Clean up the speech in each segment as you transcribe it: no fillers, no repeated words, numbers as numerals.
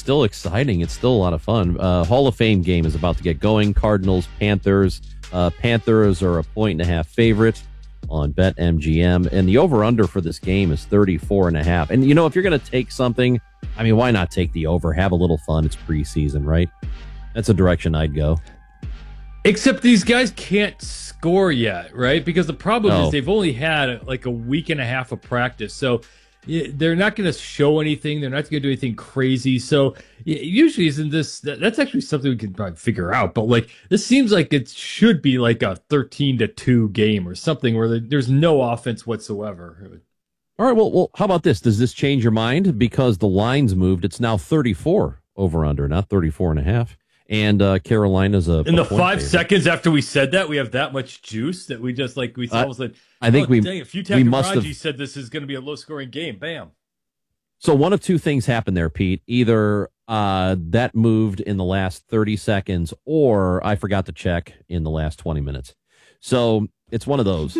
still exciting. It's still a lot of fun. Hall of Fame game is about to get going. Cardinals, Panthers. Panthers are a 1.5 favorite on BetMGM, and the over-under for this game is 34.5. And, you know, if you're going to take something, I mean, why not take the over? Have a little fun. It's preseason, right? That's a direction I'd go. Except these guys can't score yet, right? Because the problem is they've only had like a week and a half of practice. So they're not going to show anything. They're not going to do anything crazy. So usually isn't this, that's actually something we can probably figure out. But like, this seems like it should be like a 13-2 game or something where there's no offense whatsoever. All right. Well, how about this? Does this change your mind? Because the lines moved. It's now 34 over under, not 34.5. And Carolina's in the 5 seconds after we said that, we have that much juice that we just like we almost said. I think if you must have said this is going to be a low scoring game. Bam. So one of two things happened there, Pete. Either that moved in the last 30 seconds, or I forgot to check in the last 20 minutes. So it's one of those.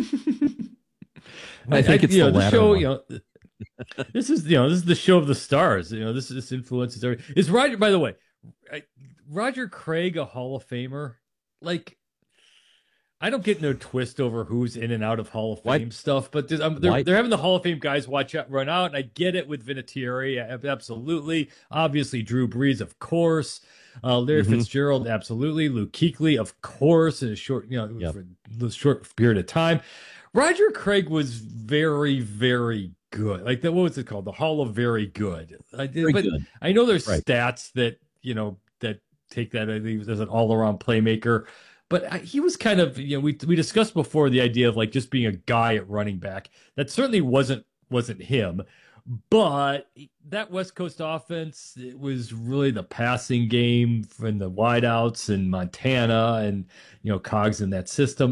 I think it's the latter. Show, this is the show of the stars. This influences everything. Is Roger, by the way. Roger Craig a Hall of Famer? Like, I don't get no twist over who's in and out of Hall of Fame stuff, but they're having the Hall of Fame guys run out, and I get it with Vinatieri, absolutely. Obviously, Drew Brees, of course. Larry Fitzgerald, absolutely. Luke Kuechly, of course, in a short, for a short period of time. Roger Craig was very, very good. Like, what was it called? The Hall of Very Good. Good. I know there's stats that that take that as an all-around playmaker, but he was kind of, we discussed before the idea of like just being a guy at running back. That certainly wasn't him, but that West Coast offense, it was really the passing game and the wideouts and Montana and cogs in that system.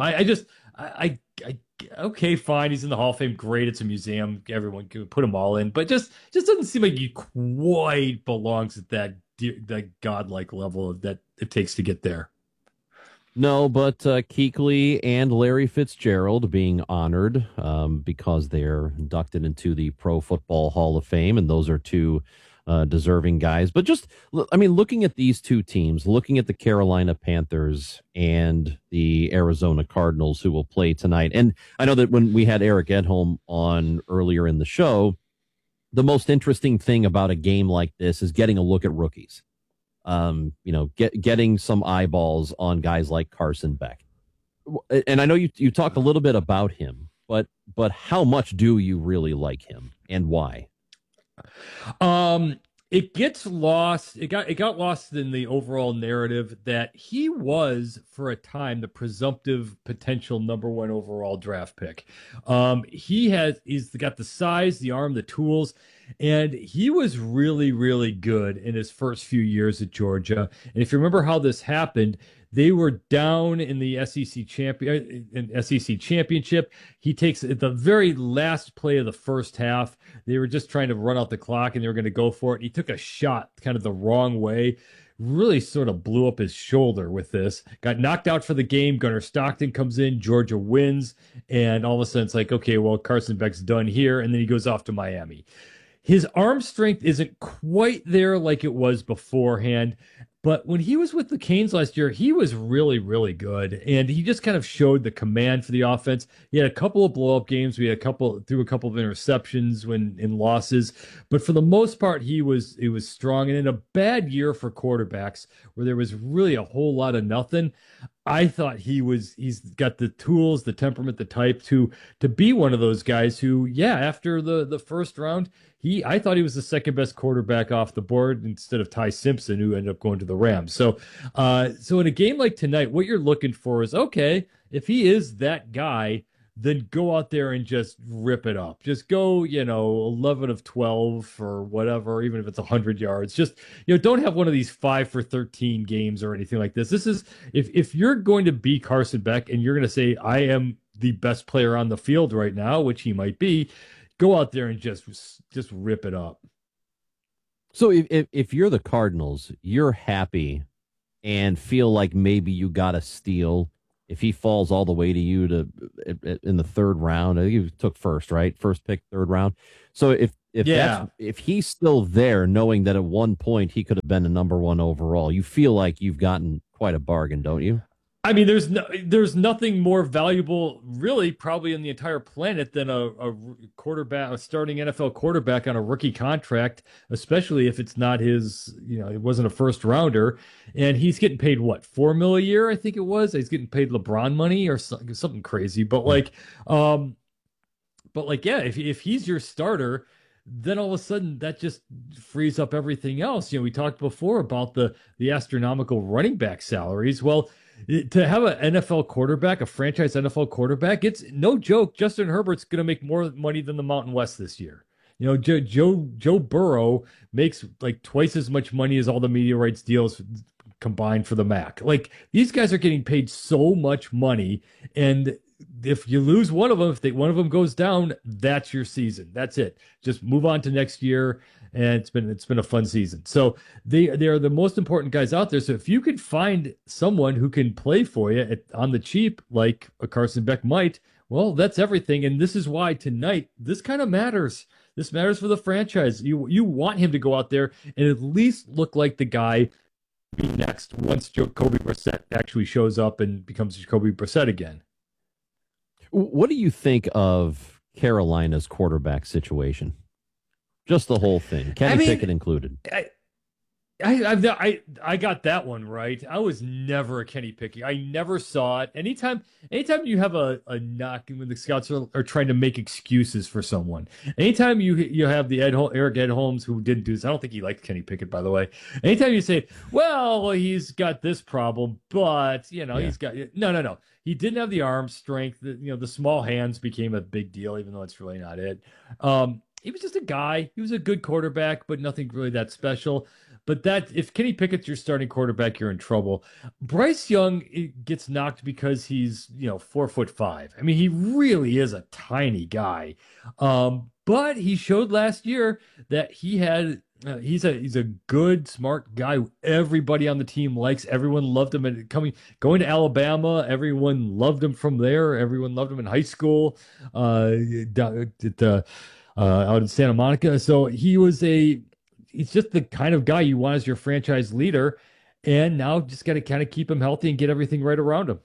Okay, fine. He's in the Hall of Fame. Great. It's a museum. Everyone can put them all in, but just doesn't seem like he quite belongs at that godlike level that it takes to get there. No, but Kuechly and Larry Fitzgerald being honored because they're inducted into the Pro Football Hall of Fame, and those are two deserving guys. But looking at these two teams, looking at the Carolina Panthers and the Arizona Cardinals who will play tonight, and I know that when we had Eric Edholm on earlier in the show, the most interesting thing about a game like this is getting a look at rookies. Getting some eyeballs on guys like Carson Beck. And I know you talked a little bit about him, but how much do you really like him and why? It gets lost. It got lost in the overall narrative that he was for a time the presumptive potential number 1 overall draft pick. He's got the size, the arm, the tools, and he was really, really good in his first few years at Georgia. And if you remember how this happened, they were down in the SEC championship. He takes at the very last play of the first half. They were just trying to run out the clock and they were going to go for it. He took a shot kind of the wrong way, really sort of blew up his shoulder with this, got knocked out for the game. Gunnar Stockton comes in, Georgia wins. And all of a sudden it's like, okay, well, Carson Beck's done here. And then he goes off to Miami. His arm strength isn't quite there like it was beforehand. But when he was with the Canes last year, he was really, really good. And he just kind of showed the command for the offense. He had a couple of blow-up games. Threw a couple of interceptions in losses. But for the most part, he was strong. And in a bad year for quarterbacks where there was really a whole lot of nothing, I thought he's got the tools, the temperament, the type to be one of those guys who, after the first round, I thought he was the second best quarterback off the board instead of Ty Simpson, who ended up going to the Rams. So in a game like tonight, what you're looking for is, okay, if he is that guy, then go out there and just rip it up. Just go, 11 of 12 or whatever, even if it's 100 yards. Just, don't have one of these 5 for 13 games or anything like this. This is, if you're going to be Carson Beck and you're going to say, I am the best player on the field right now, which he might be, go out there and just rip it up. So if you're the Cardinals, you're happy and feel like maybe you got a steal. If he falls all the way to you in the third round, I think you took first, right? First pick, third round. So Yeah. if he's still there, knowing that at one point he could have been a number one overall, you feel like you've gotten quite a bargain, don't you? I mean, there's nothing more valuable, really, probably on the entire planet than a quarterback, a starting NFL quarterback on a rookie contract, especially if it's not his, it wasn't a first rounder, and he's getting paid what, 4 mil a year, I think it was. He's getting paid LeBron money or something crazy, but like, yeah, if he's your starter, then all of a sudden that just frees up everything else. We talked before about the astronomical running back salaries. Well, to have an NFL quarterback, a franchise NFL quarterback, it's no joke. Justin Herbert's going to make more money than the Mountain West this year. Joe Burrow makes like twice as much money as all the media rights deals combined for the MAC. Like these guys are getting paid so much money, and if you lose one of them, if one of them goes down, that's your season. That's it. Just move on to next year, and it's been a fun season. So they are the most important guys out there. So if you could find someone who can play for you on the cheap, like a Carson Beck might, well, that's everything. And this is why tonight this kind of matters. This matters for the franchise. You want him to go out there and at least look like the guy be next once Jacoby Brissett actually shows up and becomes Jacoby Brissett again. What do you think of Carolina's quarterback situation? Just the whole thing, Kenny Pickett included. I got that one right. I was never a Kenny Pickett. I never saw it. Anytime you have a knock when the scouts are trying to make excuses for someone. Anytime you have the Eric Edholms who didn't do this. I don't think he liked Kenny Pickett, by the way. Anytime you say, well, he's got this problem, but he's got no. He didn't have the arm strength. The small hands became a big deal, even though it's really not it. He was just a guy. He was a good quarterback, but nothing really that special. But if Kenny Pickett's your starting quarterback, you're in trouble. Bryce Young gets knocked because he's 4'5". I mean, he really is a tiny guy. But he showed last year that he's a good, smart guy who everybody on the team likes. Everyone loved him, and going to Alabama, everyone loved him from there. Everyone loved him in high school, out in Santa Monica. So he's just the kind of guy you want as your franchise leader, and now just got to kind of keep him healthy and get everything right around him.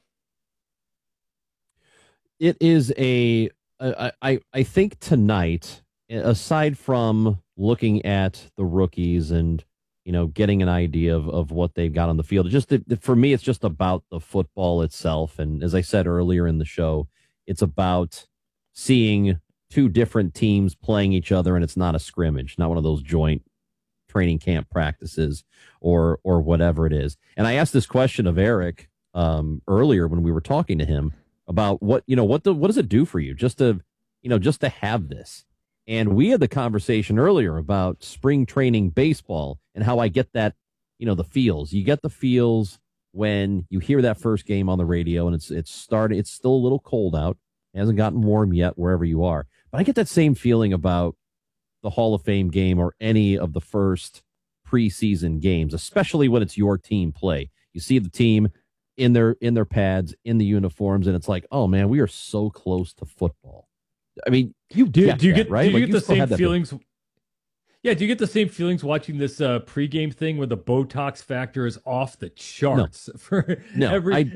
It is I think tonight, aside from looking at the rookies and getting an idea of what they've got on the field, for me, it's just about the football itself. And as I said earlier in the show, it's about seeing two different teams playing each other, and it's not a scrimmage, not one of those joint training camp practices or whatever it is. And I asked this question of Eric earlier when we were talking to him about what does it do for you just to have this. And we had the conversation earlier about spring training baseball and how I get that, the feels. You get the feels when you hear that first game on the radio, and it's starting. It's still a little cold out. It hasn't gotten warm yet wherever you are. But I get that same feeling about the Hall of Fame game or any of the first preseason games, especially when it's your team play. You see the team in their pads, in the uniforms, and it's like, oh man, we are so close to football. I mean, do you get the same feelings? Yeah, do you get the same feelings watching this pregame thing where the Botox factor is off the charts? No.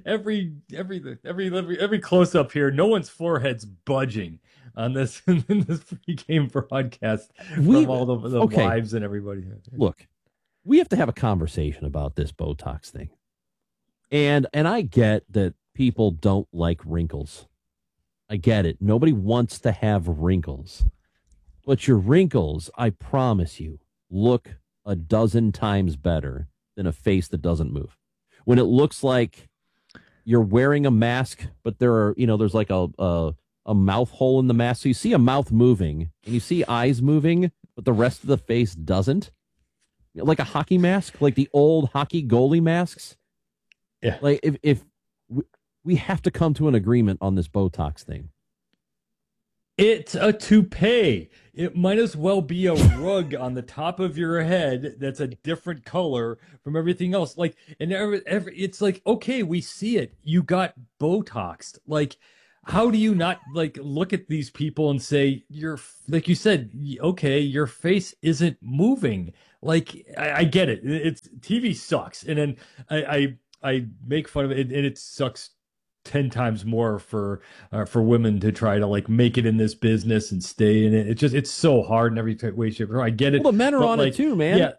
Every close up here, no one's forehead's budging on this in this pregame broadcast from all the wives and everybody. Look, we have to have a conversation about this Botox thing, and I get that people don't like wrinkles. I get it. Nobody wants to have wrinkles. But your wrinkles, I promise you, look a dozen times better than a face that doesn't move. When it looks like you're wearing a mask, but there's like a mouth hole in the mask. So you see a mouth moving and you see eyes moving, but the rest of the face doesn't. Like a hockey mask, like the old hockey goalie masks. Yeah. Like if we have to come to an agreement on this Botox thing. It's a toupee. It might as well be a rug on the top of your head that's a different color from everything else. Like, and it's like, okay, we see it. You got Botoxed. Like, how do you not like look at these people and say you're like you said, okay, your face isn't moving. Like I get it. It's TV sucks, and then I make fun of it, and it sucks 10 times more for women to try to like make it in this business and stay in it. It's so hard in every way, shape, or form. I get it. Well, the men are but, on like, it too, man. Yeah,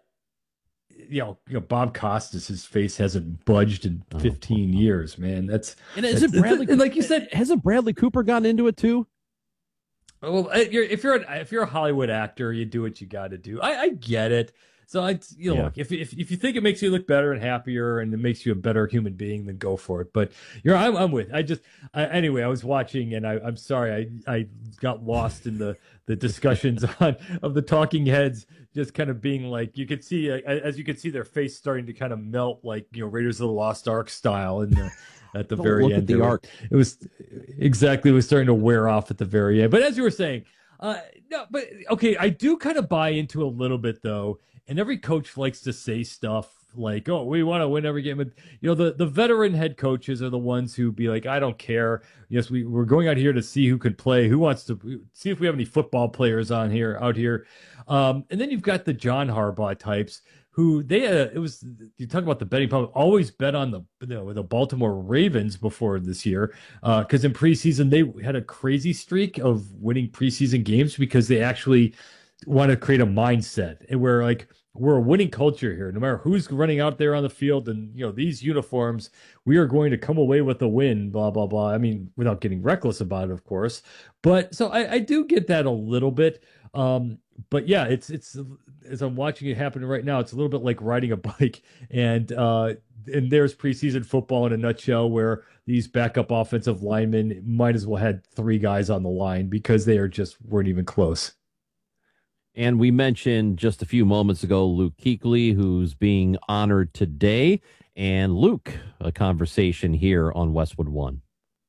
Bob Costas, his face hasn't budged in 15 years, man. And is it Bradley? And like you said, hasn't Bradley Cooper gotten into it too? well, if you're a Hollywood actor, you do what you got to do. I get it. So Yeah. look, if you think it makes you look better and happier and it makes you a better human being, then go for it. But I'm with. Anyway, I was watching and I'm sorry I got lost in the discussions of the talking heads, just kind of being like, you could see as you could see their face starting to kind of melt, like Raiders of the Lost Ark style at the very look end. at the arc. It was starting to wear off at the very end. But as you were saying, no, but okay, I do kind of buy into a little bit though. And every coach likes to say stuff like, "Oh, we want to win every game." And, the veteran head coaches are the ones who be like, "I don't care. Yes, we're going out here to see who could play. Who wants to see if we have any football players out here." And then you've got the John Harbaugh types who you talk about the betting public, always bet on the Baltimore Ravens before this year, because in preseason they had a crazy streak of winning preseason games because they actually want to create a mindset and we're a winning culture here. No matter who's running out there on the field and these uniforms, we are going to come away with a win. Blah blah blah. I mean, without getting reckless about it, of course. But so I do get that a little bit. But yeah, it's as I'm watching it happen right now, it's a little bit like riding a bike and there's preseason football in a nutshell where these backup offensive linemen might as well had 3 guys on the line because they weren't even close. And we mentioned just a few moments ago Luke Kuechly, who's being honored today. And Luke, a conversation here on Westwood One.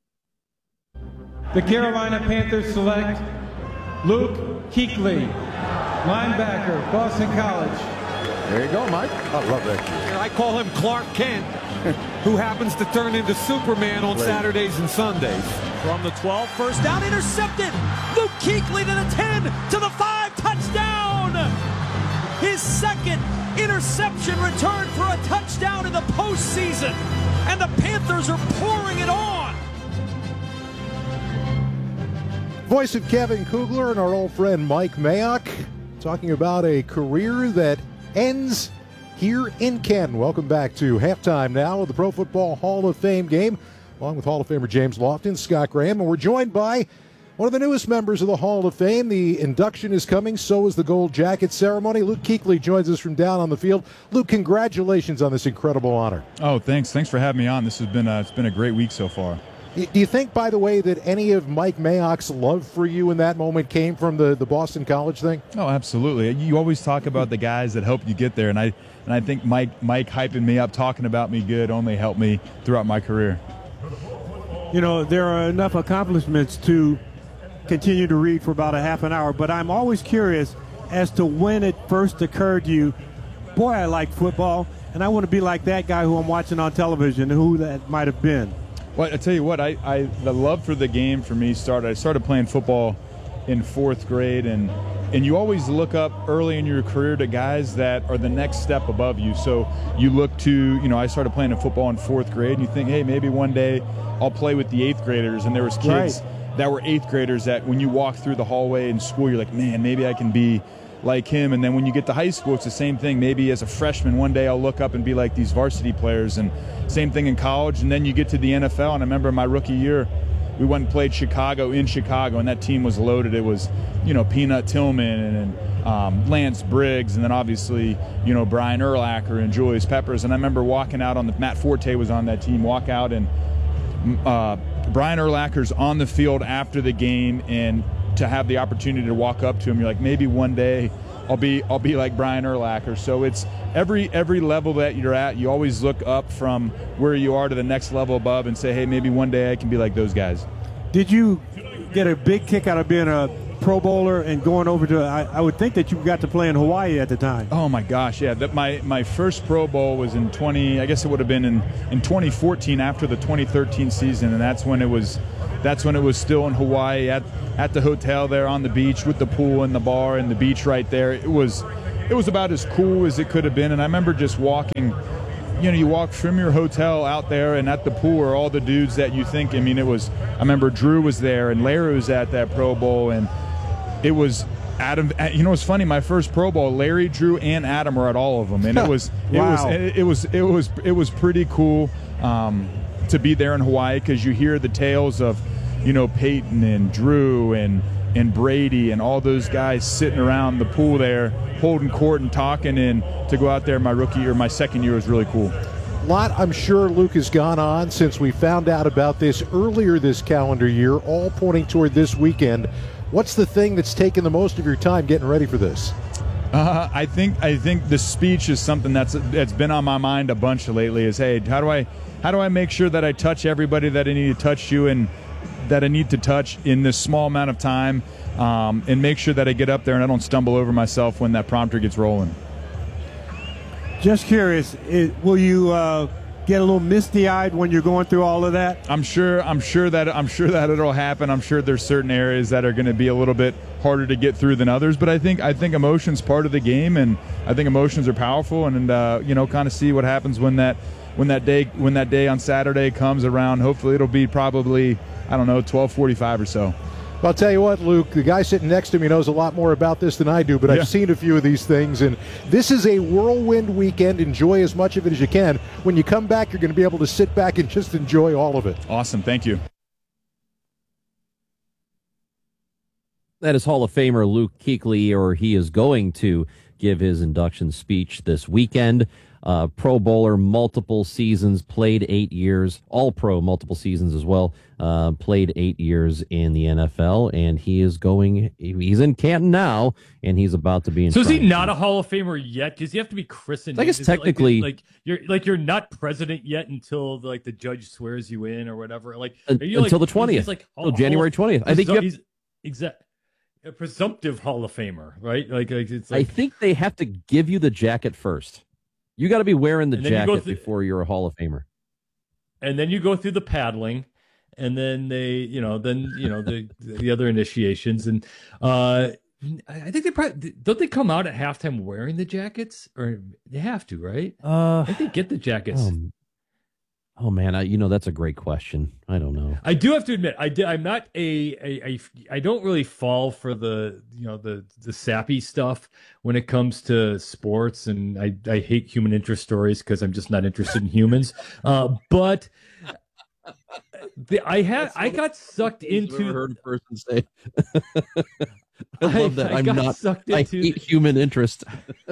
The Carolina Panthers select Luke Kuechly, linebacker, Boston College. There you go, Mike. I love that kid. I call him Clark Kent, who happens to turn into Superman on Saturdays and Sundays. From the 12, first down, intercepted. Luke Kuechly to the 10, to the 5, touchdown. His second interception return for a touchdown in the postseason. And the Panthers are pouring it on. Voice of Kevin Kugler and our old friend Mike Mayock talking about a career that ends here in Canton. Welcome back to halftime now of the Pro Football Hall of Fame game, along with Hall of Famer James Lofton, Scott Graham, and we're joined by one of the newest members of the Hall of Fame. The induction is coming, so is the gold jacket ceremony. Luke Kuechly joins us from down on the field. Luke, congratulations on this incredible honor. Oh, thanks for having me on. This has been it's been a great week so far. Do you think, by the way, that any of Mike Mayock's love for you in that moment came from the Boston College thing? Oh, absolutely. You always talk about the guys that helped you get there, and I think Mike hyping me up, talking about me good, only helped me throughout my career. There are enough accomplishments to continue to read for about a half an hour, but I'm always curious as to when it first occurred to you, boy, I like football, and I want to be like that guy who I'm watching on television, who that might have been. Well, I tell you what, the love for the game for me started. I started playing football in 4th grade, and you always look up early in your career to guys that are the next step above you. So you look to, I started playing football in 4th grade, and you think, hey, maybe one day I'll play with the 8th graders. And there was kids that were 8th graders that when you walk through the hallway in school, you're like, man, maybe I can be like him. And then when you get to high school, it's the same thing. Maybe as a freshman, one day I'll look up and be like these varsity players, and same thing in college. And then you get to the NFL, and I remember my rookie year, we went and played Chicago, and that team was loaded. It was, Peanut Tillman and Lance Briggs, and then obviously, Brian Urlacher and Julius Peppers. And I remember walking out Matt Forte was on that team, walk out, and Brian Urlacher's on the field after the game, and to have the opportunity to walk up to him, you're like, maybe one day I'll be like Brian Urlacher. So it's every level that you're at, you always look up from where you are to the next level above and say, hey, maybe one day I can be like those guys. Did you get a big kick out of being a Pro Bowler and going over to, I would think that you got to play in Hawaii at the time. Oh my gosh, yeah. My first Pro Bowl was in I guess it would have been in 2014 after the 2013 season, and that's when it was that's when it was still in Hawaii at the hotel there on the beach with the pool and the bar and the beach right there. It was about as cool as it could have been. And I remember just walking, you walk from your hotel out there, and at the pool are all the dudes that you think, I remember Drew was there and Larry was at that Pro Bowl, and it was Adam. It's funny, my first Pro Bowl, Larry, Drew, and Adam were at all of them. And it was pretty cool to be there in Hawaii, because you hear the tales of, Peyton and Drew and Brady and all those guys sitting around the pool there holding court and talking, and to go out there my second year was really cool. A lot, I'm sure, Luke, has gone on since we found out about this earlier this calendar year, all pointing toward this weekend. What's the thing that's taken the most of your time getting ready for this? I think the speech is something that's been on my mind a bunch lately. Is, hey, how do I make sure that I touch everybody that I need to touch you and that I need to touch in this small amount of time, and make sure that I get up there and I don't stumble over myself when that prompter gets rolling. Just curious, will you get a little misty-eyed when you're going through all of that? I'm sure that it'll happen. I'm sure there's certain areas that are going to be a little bit harder to get through than others, but I think emotion's part of the game, and I think emotions are powerful, and kind of see what happens when that day on Saturday comes around. Hopefully it'll be probably, 12:45 or so. I'll tell you what, Luke, the guy sitting next to me knows a lot more about this than I do, but I've seen a few of these things, and this is a whirlwind weekend. Enjoy as much of it as you can. When you come back, you're going to be able to sit back and just enjoy all of it. Awesome. Thank you. That is Hall of Famer Luke Kuechly, or he is going to give his induction speech this weekend. Pro Bowler, multiple seasons, played 8 years, All-Pro, multiple seasons as well, played 8 years in the NFL, and he's in Canton now, and he's about to be in. So is he not a Hall of Famer yet? Does he have to be christened? I guess technically, you're not president yet until the judge swears you in or whatever. Until the 20th, until January 20th. I think he's a presumptive Hall of Famer, right? I think they have to give you the jacket first. You got to be wearing the jacket before you're a Hall of Famer. And then you go through the paddling, and then the other initiations, and I think they probably don't. They come out at halftime wearing the jackets, or they have to, right? I think they get the jackets. Oh man, that's a great question. I don't know. I do have to admit, I'm not I don't really fall for the sappy stuff when it comes to sports, and I hate human interest stories because I'm just not interested in humans. But I got sucked into. I've never heard a person say. I love that. I hate human interest.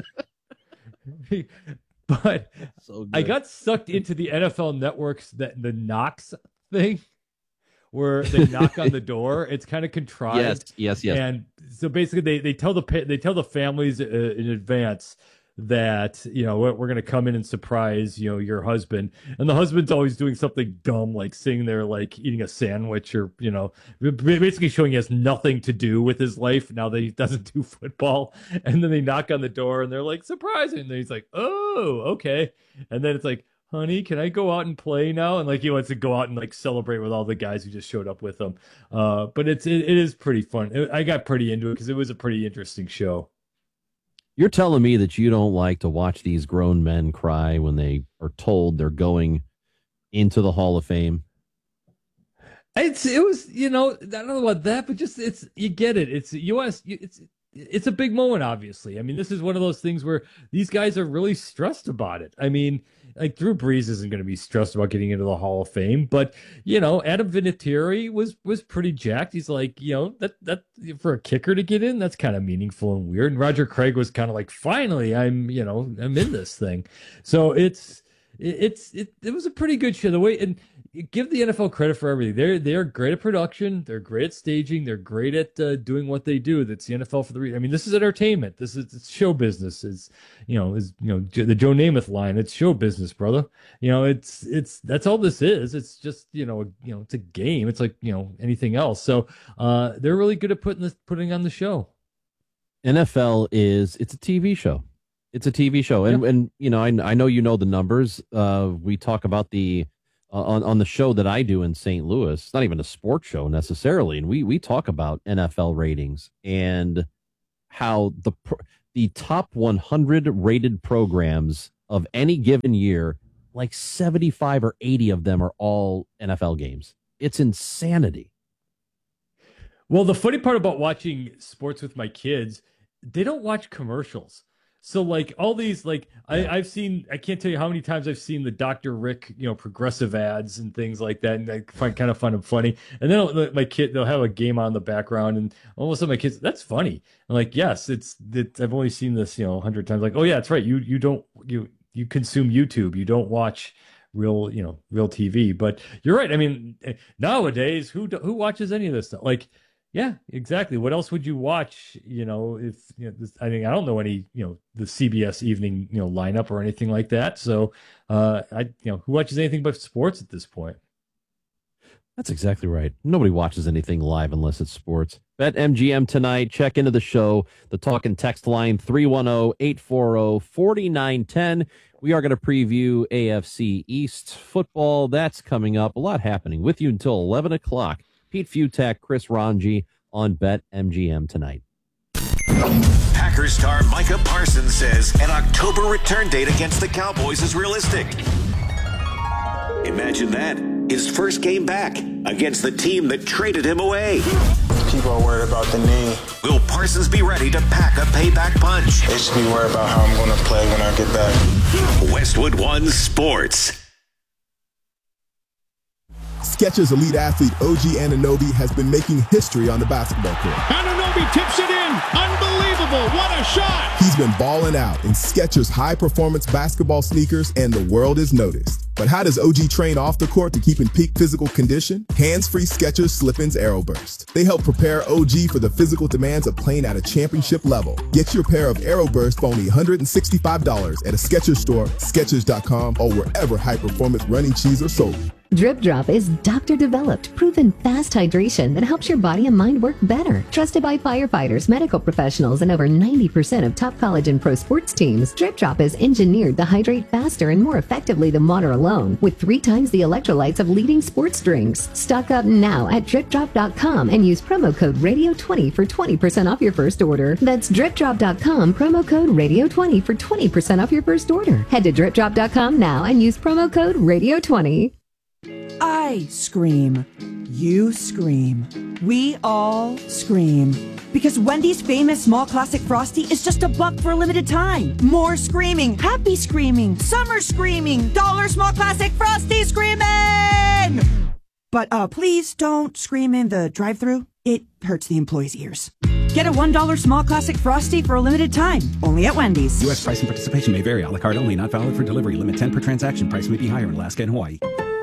But I got sucked into the NFL Network's the knocks thing, where they knock on the door. It's kind of contrived. Yes. And so basically, they tell the families in advance that we're going to come in and surprise your husband, and the husband's always doing something dumb, like sitting there eating a sandwich, or basically showing he has nothing to do with his life now that he doesn't do football. And then they knock on the door and they're like, surprising, and then he's like, oh, okay. And then it's like, honey, can I go out and play now? And he wants to go out and celebrate with all the guys who just showed up with him. But it is pretty fun. I got pretty into it because it was a pretty interesting show. You're telling me that you don't like to watch these grown men cry when they are told they're going into the Hall of Fame? It was, I don't know about that, but just you get it. It's U.S. It's a big moment, obviously. I mean, this is one of those things where these guys are really stressed about it. I mean, Drew Brees isn't going to be stressed about getting into the Hall of Fame, but Adam Vinatieri was pretty jacked. He's like, that for a kicker to get in, that's kind of meaningful and weird. And Roger Craig was kind of like, finally, I'm in this thing. So it was a pretty good show. The way, and give the NFL credit for everything. They're great at production. They're great at staging. They're great at doing what they do. That's the NFL for the reason. I mean, this is entertainment. It's show business. It's the Joe Namath line. It's show business, brother. It's that's all this is. It's just it's a game. It's like anything else. So they're really good at putting on the show. NFL it's a TV show. It's a TV show, and I know the numbers. We talk about the on the show that I do in St. Louis. It's not even a sports show necessarily, and we talk about NFL ratings and how the top 100 rated programs of any given year, like 75 or 80 of them are all NFL games. It's insanity. Well, the funny part about watching sports with my kids, they don't watch commercials. So like all these, like I've seen, I can't tell you how many times I've seen the Dr. Rick, progressive ads and things like that. And I find them funny. And then my kid, they'll have a game on in the background, and all of a sudden my kids, that's funny. I'm like, yes, it's I've only seen this, 100 times. Like, oh yeah, that's right. You consume YouTube. You don't watch real TV. But you're right. I mean, nowadays, who watches any of this stuff? Like, yeah, exactly. What else would you watch? If I don't know any, the CBS evening, lineup or anything like that. So, who watches anything but sports at this point? That's exactly right. Nobody watches anything live unless it's sports. BetMGM tonight. Check into the show. The talk and text line 310-840-4910. We are going to preview AFC East football. That's coming up. A lot happening with you until 11 o'clock. Pete Futak, Chris Ranji on BetMGM tonight. Packers star Micah Parsons says an October return date against the Cowboys is realistic. Imagine that. His first game back against the team that traded him away. People are worried about the knee. Will Parsons be ready to pack a payback punch? They should be worried about how I'm going to play when I get back. Westwood One Sports. Skechers elite athlete OG Anunoby has been making history on the basketball court. Anunoby tips it in. Unbelievable. What a shot. He's been balling out in Skechers high-performance basketball sneakers, and the world has noticed. But how does OG train off the court to keep in peak physical condition? Hands-free Skechers Slip-ins Aeroburst. They help prepare OG for the physical demands of playing at a championship level. Get your pair of Aeroburst for only $165 at a Skechers store, Skechers.com, or wherever high-performance running shoes are sold. Drip Drop is doctor-developed, proven fast hydration that helps your body and mind work better. Trusted by firefighters, medical professionals, and over 90% of top college and pro sports teams, Drip Drop is engineered to hydrate faster and more effectively than water alone, with 3 times the electrolytes of leading sports drinks. Stock up now at DripDrop.com and use promo code Radio20 for 20% off your first order. That's DripDrop.com, promo code Radio20 for 20% off your first order. Head to DripDrop.com now and use promo code Radio20. I scream. You scream. We all scream. Because Wendy's famous small classic Frosty is just $1 for a limited time. More screaming, happy screaming, summer screaming, dollar small classic Frosty screaming! But please don't scream in the drive-thru. It hurts the employees' ears. Get a $1 small classic Frosty for a limited time. Only at Wendy's. U.S. price and participation may vary. A la carte only. Not valid for delivery. Limit 10 per transaction. Price may be higher in Alaska and Hawaii.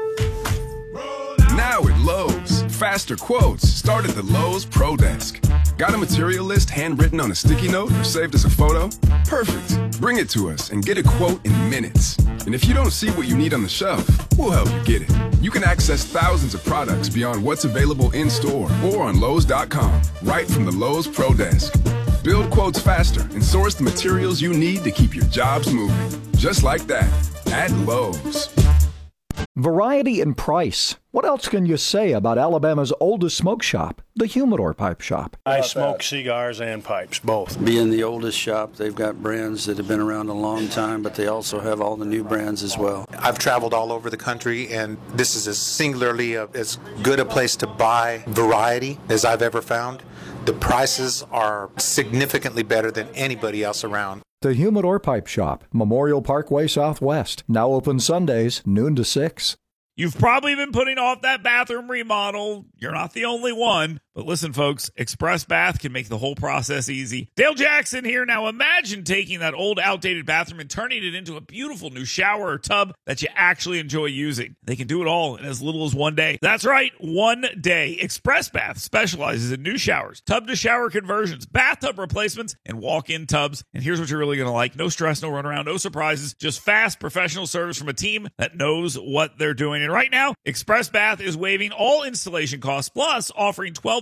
Now at Lowe's, faster quotes start at the Lowe's Pro Desk. Got a material list handwritten on a sticky note or saved as a photo? Perfect. Bring it to us and get a quote in minutes. And if you don't see what you need on the shelf, we'll help you get it. You can access thousands of products beyond what's available in-store or on Lowe's.com, right from the Lowe's Pro Desk. Build quotes faster and source the materials you need to keep your jobs moving. Just like that, at Lowe's. Variety and price. What else can you say about Alabama's oldest smoke shop, the Humidor Pipe Shop? I smoke cigars and pipes, both. Being the oldest shop, they've got brands that have been around a long time, but they also have all the new brands as well. I've traveled all over the country, and this is as singularly as good a place to buy variety as I've ever found. The prices are significantly better than anybody else around. The Humidor Pipe Shop, Memorial Parkway Southwest. Now open Sundays, noon to 6. You've probably been putting off that bathroom remodel. You're not the only one. But listen, folks, Express Bath can make the whole process easy. Dale Jackson here. Now imagine taking that old, outdated bathroom and turning it into a beautiful new shower or tub that you actually enjoy using. They can do it all in as little as 1 day. That's right, 1 day. Express Bath specializes in new showers, tub-to-shower conversions, bathtub replacements, and walk-in tubs. And here's what you're really going to like. No stress, no runaround, no surprises, just fast, professional service from a team that knows what they're doing. And right now, Express Bath is waiving all installation costs, plus offering 12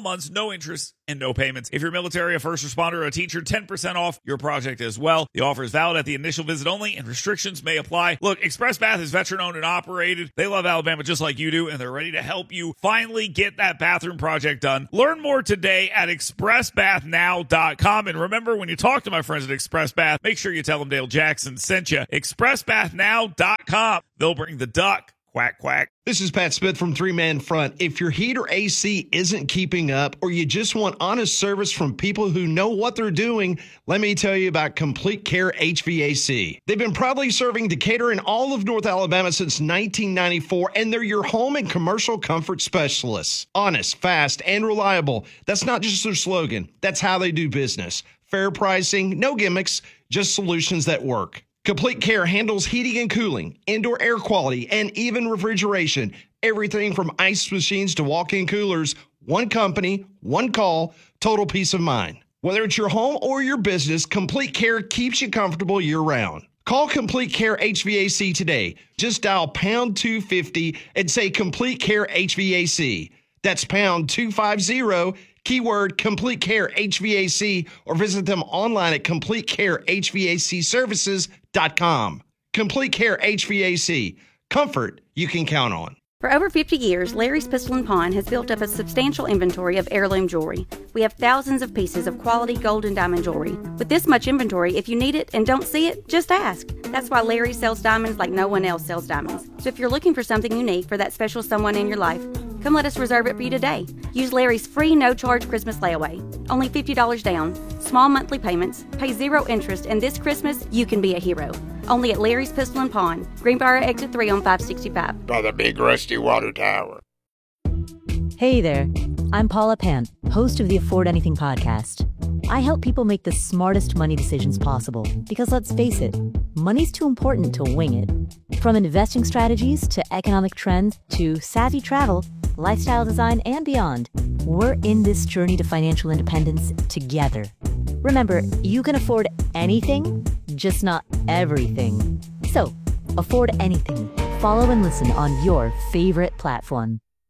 months, no interest, and no payments. If you're military, a first responder, or a teacher, 10% off your project as well. The offer is valid at the initial visit only, and restrictions may apply. Look, Express Bath is veteran-owned and operated. They love Alabama just like you do, and they're ready to help you finally get that bathroom project done. Learn more today at expressbathnow.com. And remember, when you talk to my friends at Express Bath, make sure you tell them Dale Jackson sent you. expressbathnow.com. They'll bring the duck. Quack, quack. This is Pat Smith from Three Man Front. If your heat or AC isn't keeping up, or you just want honest service from people who know what they're doing, let me tell you about Complete Care HVAC. They've been proudly serving Decatur and all of North Alabama since 1994, and they're your home and commercial comfort specialists. Honest, fast, and reliable. That's not just their slogan. That's how they do business. Fair pricing, no gimmicks, just solutions that work. Complete Care handles heating and cooling, indoor air quality, and even refrigeration. Everything from ice machines to walk-in coolers. One company, one call, total peace of mind. Whether it's your home or your business, Complete Care keeps you comfortable year-round. Call Complete Care HVAC today. Just dial pound 250 and say Complete Care HVAC. That's pound 250, keyword Complete Care HVAC, or visit them online at CompleteCareHVACservices.com. Complete Care HVAC. Comfort you can count on. For over 50 years, Larry's Pistol & Pawn has built up a substantial inventory of heirloom jewelry. We have thousands of pieces of quality gold and diamond jewelry. With this much inventory, if you need it and don't see it, just ask. That's why Larry sells diamonds like no one else sells diamonds. So if you're looking for something unique for that special someone in your life, come let us reserve it for you today. Use Larry's free no-charge Christmas layaway. Only $50 down, small monthly payments, pay 0 interest, and this Christmas, you can be a hero. Only at Larry's Pistol & Pawn, Greenbrier Exit 3 on 565. By the big rusty water tower. Hey there, I'm Paula Pant, host of the Afford Anything podcast. I help people make the smartest money decisions possible because, let's face it, money's too important to wing it. From investing strategies to economic trends to savvy travel, lifestyle design, and beyond, we're in this journey to financial independence together. Remember, you can afford anything, just not everything. So, afford anything. Follow and listen on your favorite platform.